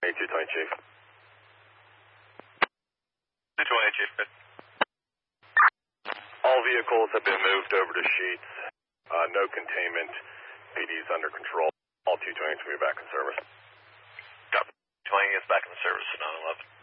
220, Chief. 220, Chief. All vehicles have been moved over to Sheets. No containment. PD's under control. All 220s will be back in service. Copy. 20 is back in service at 911.